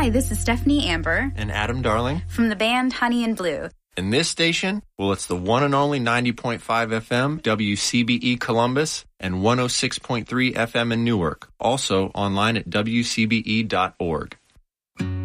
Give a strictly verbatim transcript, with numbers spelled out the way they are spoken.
Hi, this is Stephanie Amber. And Adam Darling. From the band Honey and Blue. And this station, well, it's the one and only ninety point five F M, W C B E Columbus, and one oh six point three F M in Newark. Also online at W C B E dot org.